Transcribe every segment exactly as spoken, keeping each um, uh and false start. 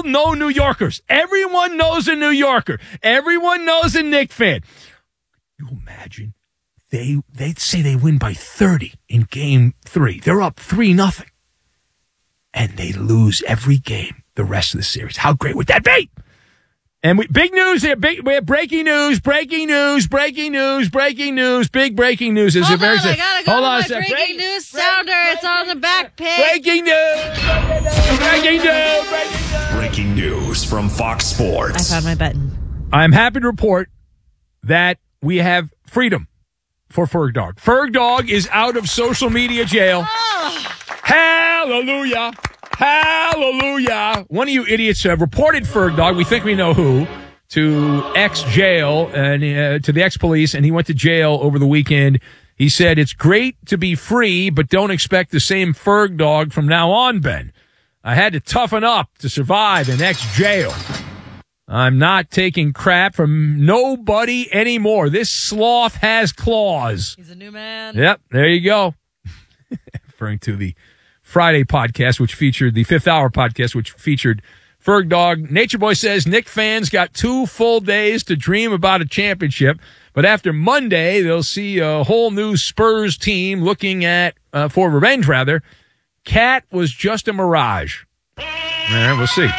all know New Yorkers. Everyone knows a New Yorker. Everyone knows a Knick fan. You imagine they they say they win by thirty in game three. They're up three nothing, and they lose every game the rest of the series. How great would that be? And we, big news here. Big, we have breaking news, breaking news, breaking news, breaking news, big breaking news. Is Hold very on, I gotta go Hold to on my a second. breaking Break, news break, sounder. break, It's on the back page. Breaking news. Breaking news. Breaking news. Breaking news from Fox Sports. I found my button. I'm happy to report that we have freedom for Ferg Dog. Ferg Dog is out of social media jail. Oh. Hallelujah. Hallelujah. One of you idiots uh, reported Ferg Dog, we think we know who, to ex-jail and uh, to the ex-police, and he went to jail over the weekend. He said, it's great to be free, but don't expect the same Ferg Dog from now on, Ben. I had to toughen up to survive in ex-jail. I'm not taking crap from nobody anymore. This sloth has claws. He's a new man. Yep, there you go. Referring to the Friday podcast, which featured the Fifth Hour podcast, which featured Ferg Dog. Nature Boy says Knick fans got two full days to dream about a championship, but after Monday, they'll see a whole new Spurs team looking at, uh, for revenge, rather. Cat was just a mirage. All right, we'll see.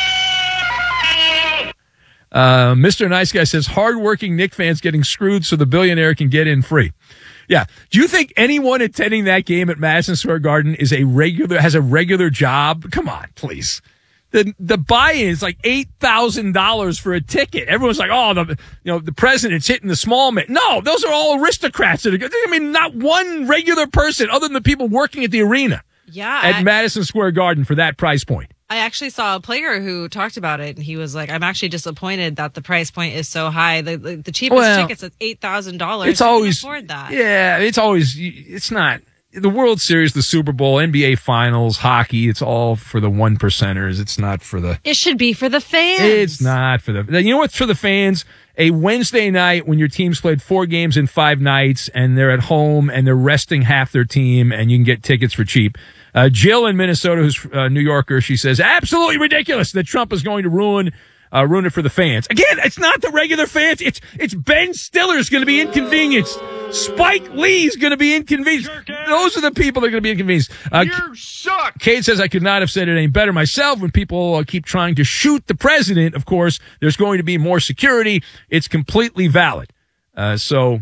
Uh, Mister Nice Guy says, hardworking Knick fans getting screwed so the billionaire can get in free. Yeah. Do you think anyone attending that game at Madison Square Garden is a regular, has a regular job? Come on, please. The the buy-in is like eight thousand dollars for a ticket. Everyone's like, oh, the you know the president's hitting the small man. No, those are all aristocrats. That are, I mean, not one regular person other than the people working at the arena. Yeah. At I, Madison Square Garden for that price point. I actually saw a player who talked about it, and he was like, I'm actually disappointed that the price point is so high. The the, the cheapest Well, tickets is eight thousand dollars. It's always, afford that. Yeah, it's always, it's not. The World Series, the Super Bowl, N B A Finals, hockey, it's all for the one percenters. It's not for the... It should be for the fans. It's not for the... You know what's for the fans? A Wednesday night when your team's played four games in five nights and they're at home and they're resting half their team and you can get tickets for cheap. Uh, Jill in Minnesota, who's a New Yorker, she says, absolutely ridiculous that Trump is going to ruin... Uh, ruin it for the fans. Again, it's not the regular fans. It's it's Ben Stiller's going to be inconvenienced. Spike Lee's going to be inconvenienced. Those are the people that are going to be inconvenienced. Uh, You suck. Kate says, I could not have said it any better myself. When people uh, keep trying to shoot the president, of course, there's going to be more security. It's completely valid. Uh, so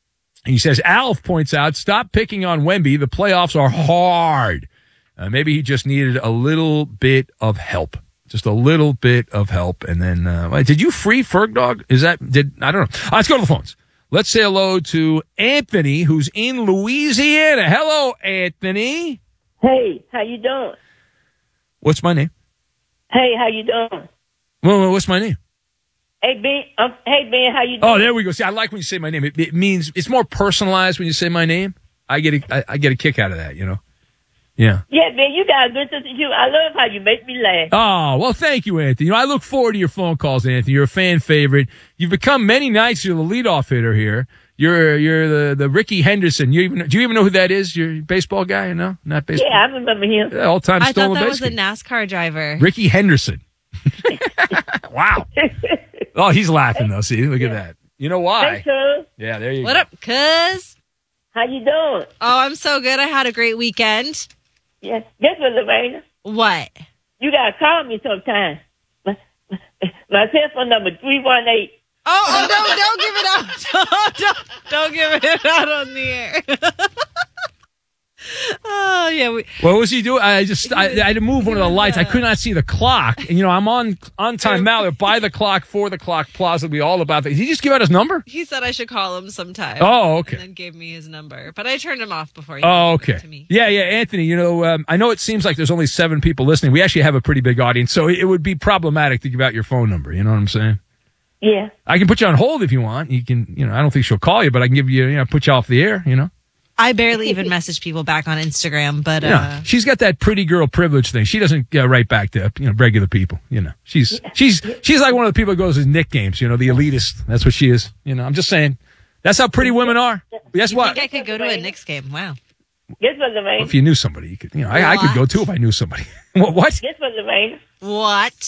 he says, Alf points out, stop picking on Wemby. The playoffs are hard. Uh, maybe he just needed a little bit of help. Just a little bit of help. And then, uh, did you free Ferg Dog? Is that, did, I don't know. Uh, let's go to the phones. Let's say hello to Anthony, who's in Louisiana. Hello, Anthony. Hey, how you doing? What's my name? Hey, how you doing? Well, what's my name? Hey, Ben. Um, hey, Ben, how you doing? Oh, there we go. See, I like when you say my name. It, it means, it's more personalized when you say my name. I get a, I, I get a kick out of that, you know? Yeah. Yeah, Ben, you got a good sense of humor. I love how you make me laugh. Oh, well, thank you, Anthony. You know, I look forward to your phone calls, Anthony. You're a fan favorite. You've become many nights. You're the leadoff hitter here. You're you're the, the Ricky Henderson. You even do you even know who that is? You're a baseball guy? No, not baseball. Yeah, I remember him. Yeah, all time I stolen thought that base was a game. NASCAR driver. Ricky Henderson. Wow. Oh, he's laughing though. See, look at that. You know why? Hey, cuz. Yeah, there you What go. up, cuz? How you doing? Oh, I'm so good. I had a great weekend. Yeah. Guess what, Lorena? What? You got to call me sometime. My, my, my telephone number, three one eight. Oh, oh, no, don't give it out. Don't, don't, don't give it out on the air. Oh, yeah. We, What was he doing? I just I, I had to move one of the lights. I could not see the clock. And, you know, I'm on on time now. They're by the clock, for the clock, plausibly all about that. Did he just give out his number? he said I should call him sometime. Oh, okay. And then gave me his number. But I turned him off before he Oh, gave it okay. to me. Yeah, yeah, Anthony, you know, um, I know it seems like there's only seven people listening. We actually have a pretty big audience, so it, it would be problematic to give out your phone number. You know what I'm saying? Yeah. I can put you on hold if you want. You can, you know, I don't think she'll call you, but I can give you, you know, put you off the air, you know? I barely even message people back on Instagram, but uh, Yeah, she's got that pretty girl privilege thing. She doesn't uh, write back to, you know, regular people, you know. She's, she's, she's like one of the people that goes to Knick games, you know, the elitist. That's what she is. You know, I'm just saying. That's how pretty women are. Guess I what? think I could go to a Knicks game. Wow. Guess what, Lorraine? If you knew somebody, you could, you know, I, I could go too if I knew somebody. What? What? Guess what, Lorraine? What?